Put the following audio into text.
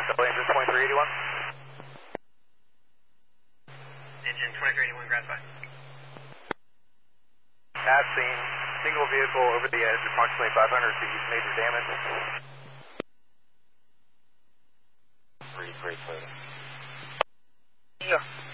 Engine 2381. Engine 2381, ground 5. Passing, single vehicle over the edge, approximately 500 feet, major damage. Great, great photo. Yeah.